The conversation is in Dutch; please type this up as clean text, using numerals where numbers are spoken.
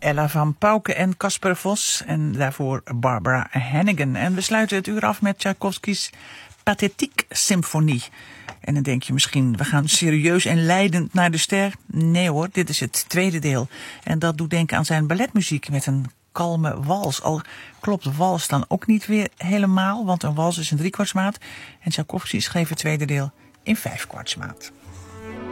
Ella van Pauken en Casper Vos en daarvoor Barbara Hannigan. En we sluiten het uur af met Tchaikovsky's Pathetique Symfonie. En dan denk je misschien, we gaan serieus en leidend naar de ster. Nee hoor, dit is het tweede deel. En dat doet denken aan zijn balletmuziek met een kalme wals. Al klopt wals dan ook niet weer helemaal, want een wals is een driekwartsmaat. En Tchaikovsky schreef het tweede deel in 5/4 maat.